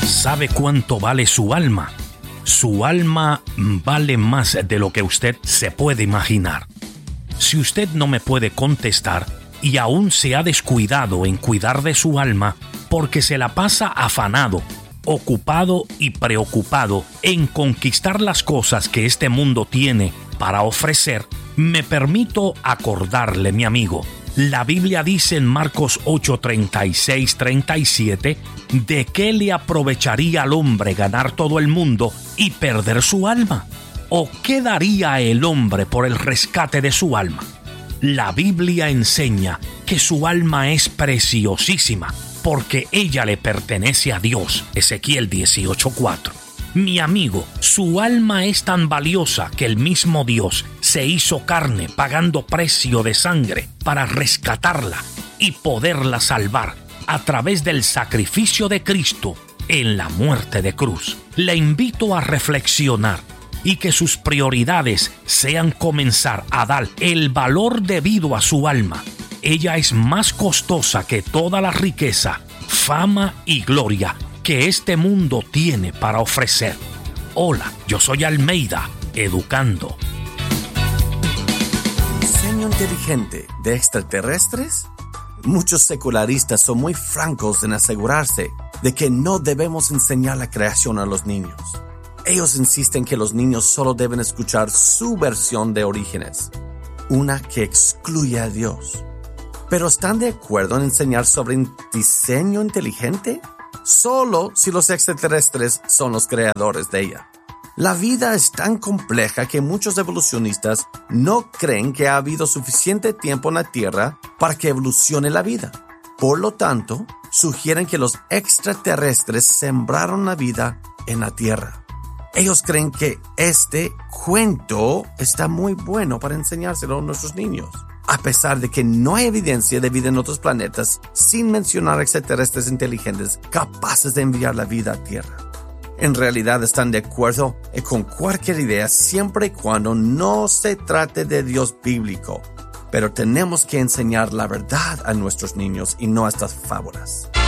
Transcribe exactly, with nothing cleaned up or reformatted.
¿Sabe cuánto vale su alma? Su alma vale más de lo que usted se puede imaginar. Si usted no me puede contestar y aún se ha descuidado en cuidar de su alma porque se la pasa afanado, ocupado y preocupado en conquistar las cosas que este mundo tiene para ofrecer, me permito acordarle, mi amigo, la Biblia dice en Marcos ocho, treinta y seis, treinta y siete, ¿de qué le aprovecharía al hombre ganar todo el mundo y perder su alma? ¿O qué daría el hombre por el rescate de su alma? La Biblia enseña que su alma es preciosísima porque ella le pertenece a Dios. Ezequiel dieciocho, cuatro. Mi amigo, su alma es tan valiosa que el mismo Dios se hizo carne pagando precio de sangre para rescatarla y poderla salvar a través del sacrificio de Cristo en la muerte de cruz. Le invito a reflexionar y que sus prioridades sean comenzar a dar el valor debido a su alma. Ella es más costosa que toda la riqueza, fama y gloria que este mundo tiene para ofrecer. Hola, yo soy Almeida, educando. ¿Diseño inteligente de extraterrestres? Muchos secularistas son muy francos en asegurarse de que no debemos enseñar la creación a los niños. Ellos insisten que los niños solo deben escuchar su versión de orígenes, una que excluye a Dios. ¿Pero están de acuerdo en enseñar sobre diseño inteligente? Solo si los extraterrestres son los creadores de ella. La vida es tan compleja que muchos evolucionistas no creen que ha habido suficiente tiempo en la Tierra para que evolucione la vida. Por lo tanto, sugieren que los extraterrestres sembraron la vida en la Tierra. Ellos creen que este cuento está muy bueno para enseñárselo a nuestros niños, a pesar de que no hay evidencia de vida en otros planetas, sin mencionar extraterrestres inteligentes capaces de enviar la vida a Tierra. En realidad están de acuerdo con cualquier idea siempre y cuando no se trate de Dios bíblico. Pero tenemos que enseñar la verdad a nuestros niños y no estas fábulas.